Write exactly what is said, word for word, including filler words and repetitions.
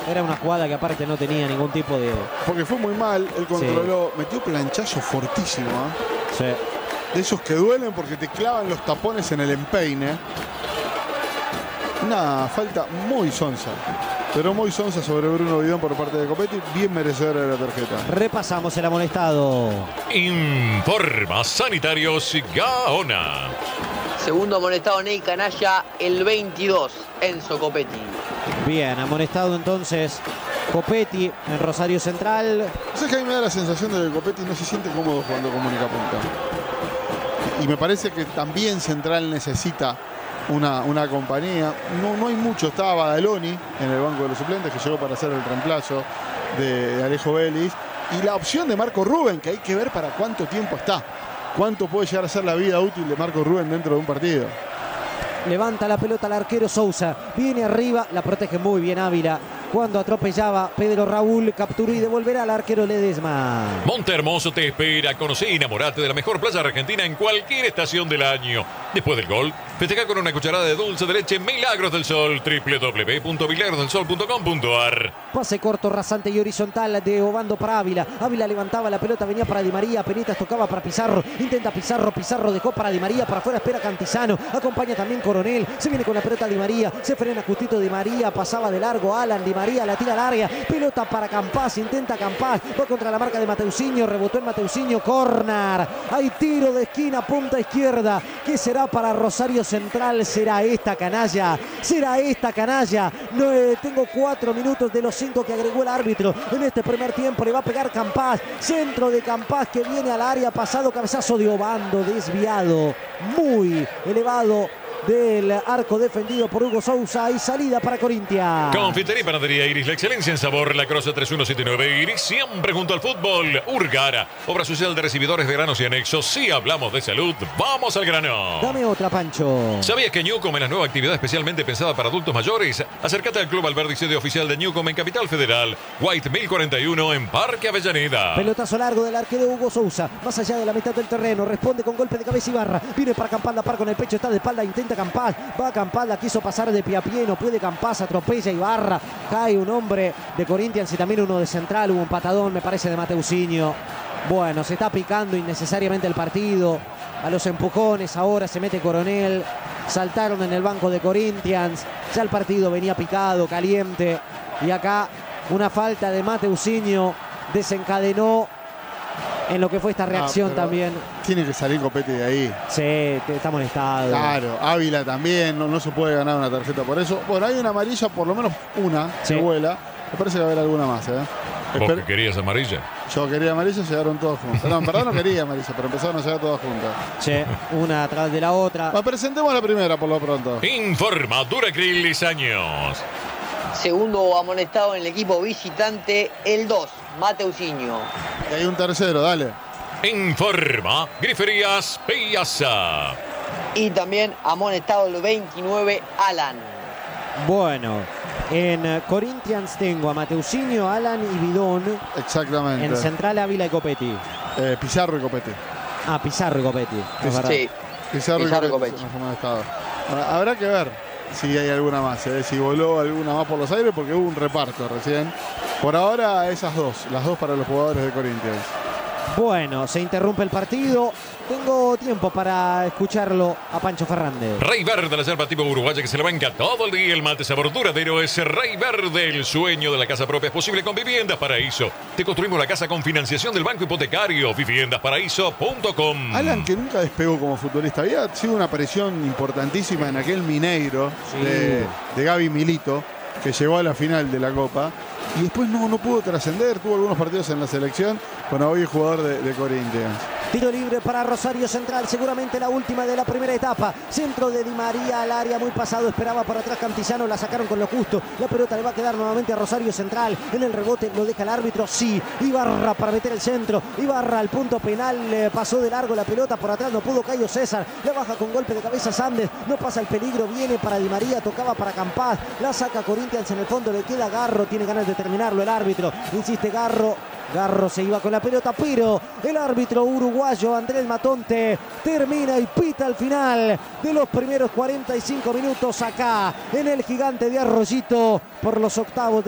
Era una jugada que aparte no tenía ningún tipo de... Porque fue muy mal, él controló, sí. Metió planchazo fortísimo, ¿eh? Sí. De esos que duelen porque te clavan los tapones en el empeine. Una falta muy sonsa. Pero muy sonsa sobre Bruno Bidón por parte de Copetti. Bien merecedora de la tarjeta. Repasamos el amonestado. Informa Sanitarios Gaona. Segundo amonestado Ney Canalla, el veintidós, Enzo Copetti. Bien, amonestado entonces Copetti en Rosario Central. O sea que a mí me da la sensación de que Copetti no se siente cómodo jugando como única punta. Y me parece que también Central necesita una, una compañía. No, no hay mucho. Estaba Badaloni en el banco de los suplentes, que llegó para hacer el reemplazo de, de Alejo Vélez. Y la opción de Marco Rubén, que hay que ver para cuánto tiempo está. Cuánto puede llegar a ser la vida útil de Marco Rubén dentro de un partido. Levanta la pelota al arquero Sousa. Viene arriba, la protege muy bien Ávila. Cuando atropellaba Pedro Raúl, capturó y devolverá al arquero Ledesma. Montehermoso te espera. Conocí y enamorate de la mejor playa argentina en cualquier estación del año. Después del gol, festeja con una cucharada de dulce de leche Milagros del Sol. doble u doble u doble u punto milagros del sol punto com punto a r. Pase corto, rasante y horizontal de Obando para Ávila. Ávila levantaba la pelota, venía para Di María. Penitas tocaba para Pizarro. Intenta Pizarro, Pizarro dejó para Di María. Para afuera espera Cantizano. Acompaña también Coronel. Se viene con la pelota Di María. Se frena justito Di María. Pasaba de largo Alan Di María. La tira al área. Pelota para Campás. Intenta Campás. Va contra la marca de Mateusinho. Rebotó en Mateusinho. Corner. Hay tiro de esquina, punta izquierda. ¿Qué será para Rosario Central? Será esta canalla. Será esta canalla. No, eh, tengo cuatro minutos de los cinco que agregó el árbitro. En este primer tiempo le va a pegar Campás. Centro de Campás que viene al área. Pasado, cabezazo de Obando. Desviado. Muy elevado del arco defendido por Hugo Sousa y salida para Corinthians. Confitería y Panadería Iris, la excelencia en sabor. La Croce tres uno siete nueve Iris, siempre junto al fútbol. Urgara, obra social de recibidores de granos y anexos. Si hablamos de salud, vamos al grano. Dame otra, Pancho. ¿Sabías que Newcom es la nueva actividad especialmente pensada para adultos mayores? Acércate al Club Alberdi, sede oficial de Newcom en Capital Federal. White mil cuarenta y uno en Parque Avellaneda. Pelotazo largo del arquero Hugo Sousa. Más allá de la mitad del terreno. Responde con golpe de cabeza Ibarra. Viene para Campás, la par con el pecho. Está de espalda. Intenta Campás. Va Campás. La quiso pasar de pie a pie. No puede Campás. Atropella Ibarra. Cae un hombre de Corinthians y también uno de Central. Hubo un patadón, me parece, de Mateusinho. Bueno, se está picando innecesariamente el partido. A los empujones ahora se mete Coronel. Saltaron en el banco de Corinthians. Ya el partido venía picado, caliente. Y acá una falta de Mateusinho desencadenó en lo que fue esta reacción ah, también. Tiene que salir Copetti de ahí. Sí, está molestado. Claro, Ávila también, no, no se puede ganar una tarjeta por eso. Bueno, hay una amarilla, por lo menos una, sí. Que vuela. Me parece que va a haber alguna más, ¿eh? ¿Vos Esper que querías amarilla? Yo quería amarilla, llegaron todas juntas. No, en verdad no quería amarilla, pero empezaron a llegar todas juntas. Sí, una atrás de la otra. Bueno, presentemos la primera por lo pronto. Informa Duracril Lisaños. Segundo amonestado en el equipo visitante, el dos, Mateusinho. Y hay un tercero, dale. Informa Griferías Piazza. Y también amonestado el veintinueve, Alan. Bueno, en Corinthians tengo a Mateusinho, Alan y Bidón. Exactamente. En Central, Ávila y Copetti. Eh, Pizarro y Copetti. Ah, Pizarro y Copetti. Es sí. Pizarro, Pizarro y Copetti. Bueno, habrá que ver si hay alguna más, ¿eh? Si voló alguna más por los aires, porque hubo un reparto recién. Por ahora esas dos, las dos para los jugadores de Corinthians. Bueno, se interrumpe el partido. Tengo tiempo para escucharlo a Pancho Fernández. Rey Verde, la yerba tipo uruguaya que se le banca todo el día. El mate sabor duradero es Rey Verde. El sueño de la casa propia es posible con Viviendas Paraíso. Te construimos la casa con financiación del Banco Hipotecario. viviendas paraíso punto com. Alan, que nunca despegó como futbolista. Había sido una aparición importantísima en aquel Mineiro, sí, de, de Gaby Milito, que llegó a la final de la Copa. Y después no, no pudo trascender. Tuvo algunos partidos en la selección. Bueno, hoy es jugador de, de Corinthians. Tiro libre para Rosario Central, seguramente la última de la primera etapa. Centro de Di María al área, muy pasado, esperaba por atrás Cantizano, la sacaron con lo justo. La pelota le va a quedar nuevamente a Rosario Central. En el rebote lo deja el árbitro, sí. Ibarra para meter el centro. Ibarra al punto penal, eh, pasó de largo la pelota, por atrás no pudo Cayo César. La baja con golpe de cabeza Sández, no pasa el peligro, viene para Di María, tocaba para Campás. La saca Corinthians en el fondo, le queda Garro, tiene ganas de terminarlo el árbitro. Insiste Garro. Garro se iba con la pelota, pero el árbitro uruguayo Andrés Matonte termina y pita al final de los primeros cuarenta y cinco minutos acá en el Gigante de Arroyito por los octavos de